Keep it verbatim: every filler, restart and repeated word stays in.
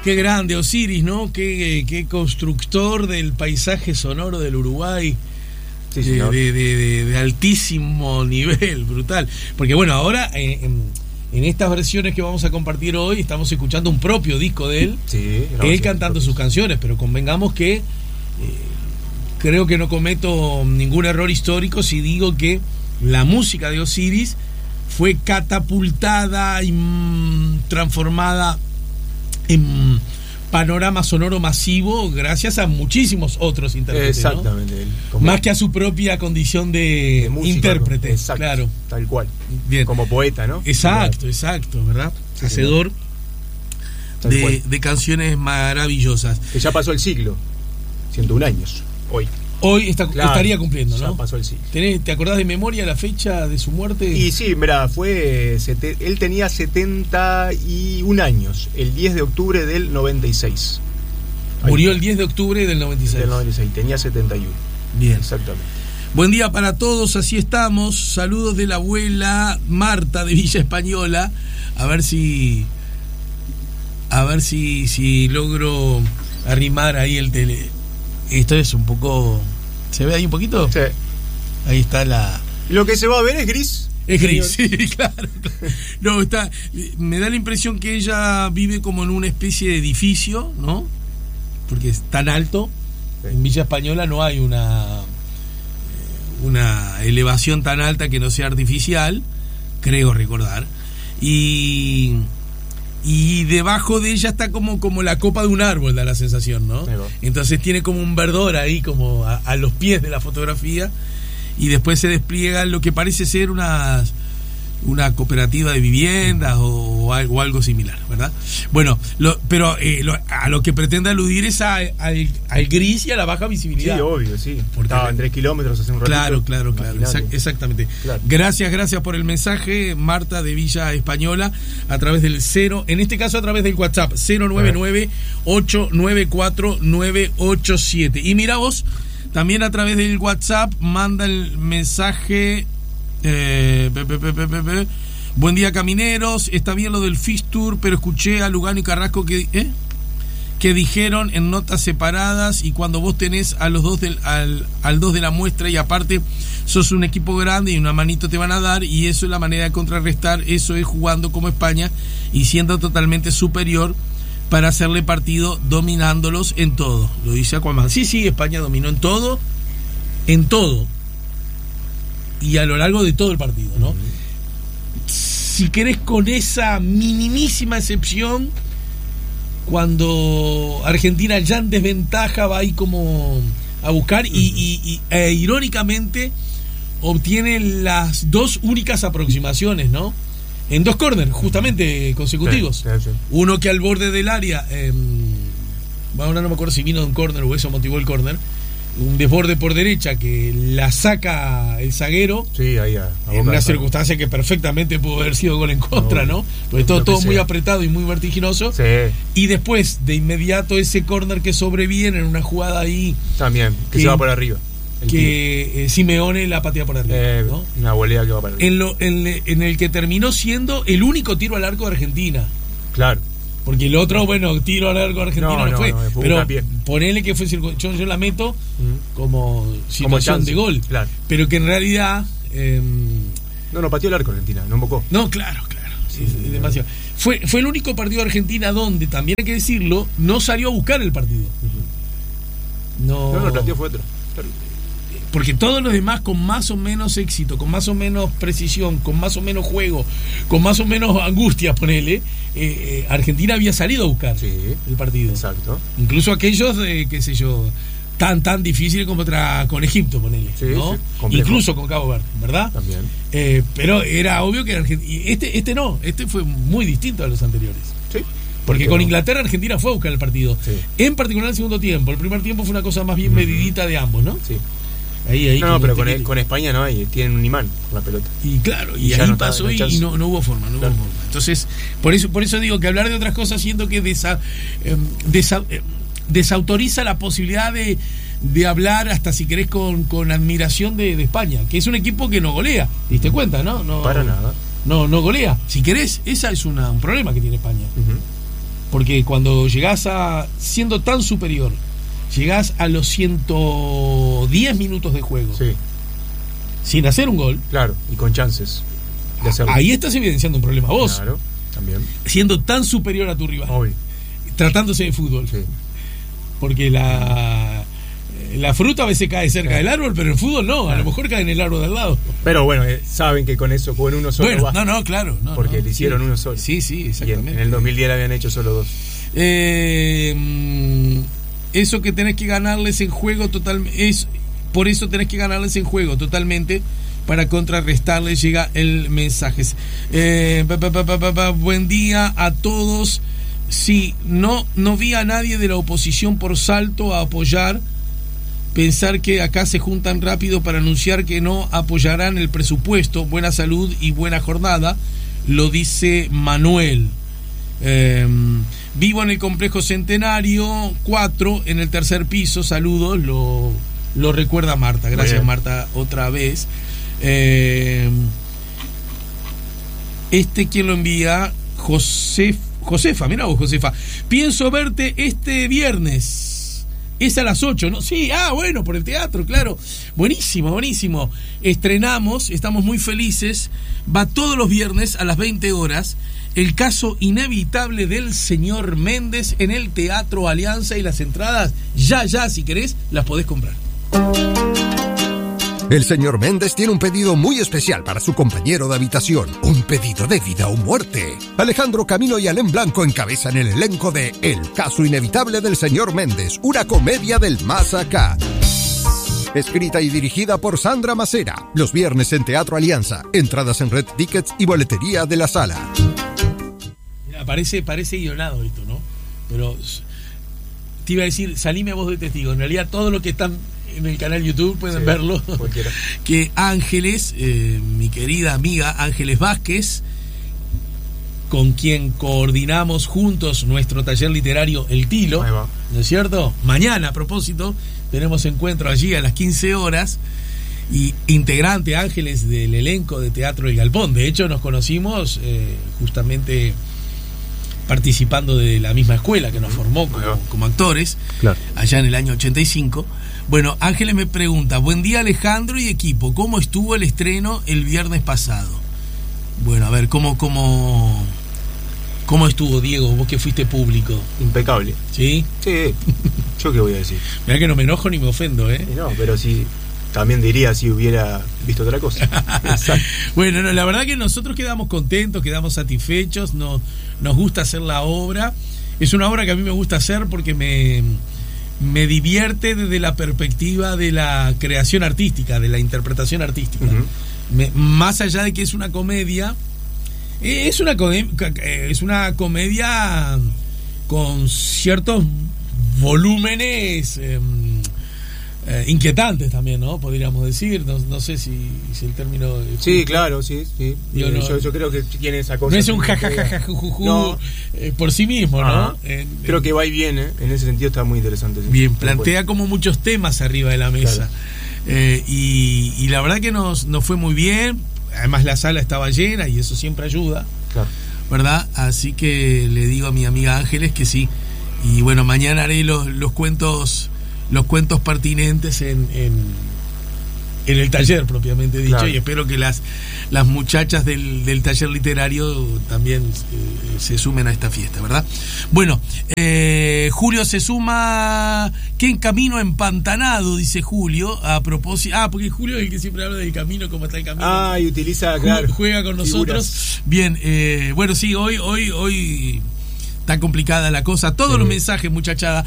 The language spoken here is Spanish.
Qué grande Osiris, ¿no? Qué, qué constructor del paisaje sonoro del Uruguay. Sí, de, de, de, de, de altísimo nivel, brutal. Porque bueno, ahora eh, en, en estas versiones que vamos a compartir hoy estamos escuchando un propio disco de él, sí, él cantando sus canciones, pero convengamos que eh, creo que no cometo ningún error histórico si digo que la música de Osiris fue catapultada y mm, transformada en panorama sonoro masivo gracias a muchísimos otros intérpretes. Exactamente. ¿No? Más que a su propia condición de, de música, intérprete. ¿No? Exacto, claro. Tal cual. Bien. Como poeta, ¿no? Exacto, claro. exacto, ¿verdad? Sí, hacedor de, de canciones maravillosas. Que ya pasó el siglo. ciento uno años. Hoy. Hoy está, claro, estaría cumpliendo, ¿no? Ya pasó el siglo. ¿Te acordás de memoria la fecha de su muerte? Y sí, mira, fue. Él tenía setenta y un años, el diez de octubre del noventa y seis. Murió el diez de octubre del noventa y seis. Del noventa y seis, tenía setenta y uno. Bien. Exactamente. Buen día para todos, así estamos. Saludos de la abuela Marta de Villa Española. A ver si. A ver si, si logro arrimar ahí el tele. Esto es un poco... ¿Se ve ahí un poquito? Sí. Ahí está la... Lo que se va a ver es gris. Es gris, sí, claro. No, está... Me da la impresión que ella vive como en una especie de edificio, ¿no? Porque es tan alto. Sí. En Villa Española no hay una... una elevación tan alta que no sea artificial, creo recordar. Y... y debajo de ella está como, como la copa de un árbol, da la sensación, ¿no? Entonces tiene como un verdor ahí como a, a los pies de la fotografía, y después se despliega lo que parece ser una, una cooperativa de viviendas o, o, algo, o algo similar, ¿verdad? Bueno, lo, pero eh, lo, a lo que pretende aludir es a, al, al gris y a la baja visibilidad. Sí, obvio, sí. Porque estaba en tres kilómetros hace un ratito. Claro, claro, claro, exact, exactamente. Claro. Gracias, gracias por el mensaje, Marta de Villa Española, a través del cero, en este caso a través del WhatsApp, cero nueve nueve, ocho nueve cuatro, nueve ocho siete. Y mira vos, también a través del WhatsApp manda el mensaje... Eh, pe, pe, pe, pe, pe. Buen día, camineros. Está bien lo del Fish Tour, pero escuché a Lugano y Carrasco que ¿eh? que dijeron en notas separadas, y cuando vos tenés a los dos del, al, al dos de la muestra y aparte sos un equipo grande y una manito te van a dar, y eso es la manera de contrarrestar, eso es jugando como España y siendo totalmente superior para hacerle partido, dominándolos en todo. Lo dice Aquaman. Sí, sí, España dominó en todo, en todo. Y a lo largo de todo el partido, ¿no? Uh-huh. Si querés, con esa minimísima excepción, cuando Argentina ya en desventaja va ahí como a buscar, uh-huh. y, y, y e, irónicamente obtiene las dos únicas aproximaciones, ¿no? En dos córneres, justamente consecutivos. Sí, sí, sí. Uno que al borde del área, eh, ahora no me acuerdo si vino de un córner o eso motivó el córner. Un desborde por derecha que la saca el zaguero, sí, ahí a, a en una circunstancia que perfectamente pudo haber sido gol en contra, no, ¿no? Porque todo, todo muy apretado y muy vertiginoso, sí. Y después de inmediato ese córner que sobreviene en una jugada ahí también, que, que se va por arriba, que eh, Simeone la patea por arriba, eh, ¿no? Una volea que va para arriba, en, lo, en, en el que terminó siendo el único tiro al arco de Argentina. Claro. Porque el otro, bueno, tiro al arco argentino no, no, no fue, no, fue pero ponele que fue yo, yo la meto mm. como situación como de gol, claro. Pero que en realidad eh, no, no pateó el arco Argentina, no embocó. No, claro, claro, sí, sí, sí, demasiado. Fue, fue el único partido de Argentina donde, también hay que decirlo, no salió a buscar el partido. Uh-huh. No, no, no, el partido fue otro. Porque todos los demás con más o menos éxito, con más o menos precisión, con más o menos juego, con más o menos angustia, ponele, eh, eh, Argentina había salido a buscar sí, el partido. Exacto. Incluso aquellos de, qué sé yo, tan tan difíciles como contra, con Egipto, ponele, sí, ¿no? Sí, incluso con Cabo Verde, ¿verdad? También. Eh, pero era obvio que Argentina, este, este no, este fue muy distinto a los anteriores. Sí. Porque con Inglaterra Argentina fue a buscar el partido. Sí. En particular el segundo tiempo. El primer tiempo fue una cosa más bien medidita de ambos, ¿no? Sí. Ahí, ahí, no, no, pero con, el, con España no hay, tienen un imán con la pelota. Y claro, y, y ahí no pasó y, y no, no hubo forma, no claro. hubo forma. Entonces, por eso, por eso digo que hablar de otras cosas siento que desa, eh, desa, eh, desautoriza la posibilidad de, de hablar, hasta si querés, con, con admiración de, de España, que es un equipo que no golea, ¿te diste cuenta, no? no Para nada. No, no golea. Si querés, esa es una, un problema que tiene España. Uh-huh. Porque cuando llegás a, siendo tan superior, llegás a los ciento diez minutos de juego, sí, sin hacer un gol, claro, y con chances de hacerlo. Ahí estás evidenciando un problema vos. Claro, también. Siendo tan superior a tu rival. Obvio. Tratándose de fútbol. Sí. Porque la la fruta a veces cae cerca claro. del árbol, pero el fútbol no, claro. A lo mejor cae en el árbol de al lado. Pero bueno, eh, saben que con eso, con uno solo bueno, basta. no, no, claro. No, porque no, le hicieron sí. uno solo. Sí, sí, exactamente. Y en, en el dos mil diez le habían hecho solo dos. Eh, eso que tenés que ganarles en juego totalmente, es por eso tenés que ganarles en juego totalmente para contrarrestarles. Llega el mensaje. Eh, pa, pa, pa, pa, pa, buen día a todos. Sí, no, no vi a nadie de la oposición por Salto a apoyar. Pensar que acá se juntan rápido para anunciar que no apoyarán el presupuesto. Buena salud y buena jornada, lo dice Manuel. Eh, vivo en el complejo Centenario cuatro, en el tercer piso. Saludos, lo, lo recuerda Marta. Gracias, Marta, otra vez. Eh, este, ¿quién lo envía? José, Josefa, mirá vos, Josefa. Pienso verte este viernes. Es a las ocho, ¿no? Sí, ah, bueno, por el teatro, claro. Buenísimo, buenísimo. Estrenamos, estamos muy felices. Va todos los viernes a las veinte horas. El caso inevitable del señor Méndez en el Teatro Alianza, y las entradas, ya, ya, si querés, las podés comprar. El señor Méndez tiene un pedido muy especial para su compañero de habitación. Un pedido de vida o muerte. Alejandro Camino y Alén Blanco encabezan el elenco de El caso inevitable del señor Méndez, una comedia del más acá. Escrita y dirigida por Sandra Macera. Los viernes en Teatro Alianza. Entradas en Red Tickets y boletería de la sala. Mira, parece, parece guionado esto, ¿no? Pero te iba a decir, salime a voz de testigo. En realidad, todo lo que están en el canal YouTube pueden sí, verlo. Cualquiera. Que Ángeles, eh, mi querida amiga Ángeles Vázquez, con quien coordinamos juntos nuestro taller literario El Tilo, ¿no es cierto? Mañana, a propósito, tenemos encuentro allí a las quince horas, y integrante Ángeles del elenco de Teatro El Galpón. De hecho, nos conocimos eh, justamente participando de la misma escuela que nos formó como, como actores, claro, allá en el año ochenta y cinco. Bueno, Ángeles me pregunta: buen día Alejandro y equipo, ¿cómo estuvo el estreno el viernes pasado? Bueno, a ver, ¿cómo, cómo, cómo estuvo, Diego? Vos que fuiste público. Impecable. ¿Sí? Sí, ¿yo qué voy a decir? Mirá que no me enojo ni me ofendo, ¿eh? No, pero sí, también diría si hubiera visto otra cosa. Exacto. Bueno, no, la verdad que nosotros quedamos contentos, quedamos satisfechos, nos, nos gusta hacer la obra. Es una obra que a mí me gusta hacer porque me... me divierte desde la perspectiva de la creación artística, de la interpretación artística. Uh-huh. Me, más allá de que es una comedia, es una, es una comedia con ciertos volúmenes eh, eh, inquietantes también, ¿no? Podríamos decir. No, no sé si, si el término... Sí, justo. Claro, sí, sí. Digo, no, yo, yo creo que tiene esa cosa. No es un jajajajujuju no. eh, por sí mismo, ¿no? En, creo en, que va y viene. En ese sentido está muy interesante. ¿Sí? Bien, plantea como muchos temas arriba de la mesa. Claro. Eh, y, y la verdad que nos, nos fue muy bien. Además la sala estaba llena y eso siempre ayuda. Claro. ¿Verdad? Así que le digo a mi amiga Ángeles que sí. Y bueno, mañana haré los, los cuentos... los cuentos pertinentes en, en, en el taller propiamente dicho, claro, y espero que las, las muchachas del, del taller literario también eh, se sumen a esta fiesta, ¿verdad? Bueno, eh, Julio se suma. ¿Qué camino empantanado? Dice Julio, a propósito. Ah, porque Julio es el que siempre habla del camino, cómo está el camino. Ah, y utiliza, claro, juega con nosotros. Figuras. Bien, eh, bueno, sí, hoy, hoy, hoy está complicada la cosa. Todos sí. Los mensajes, muchachada.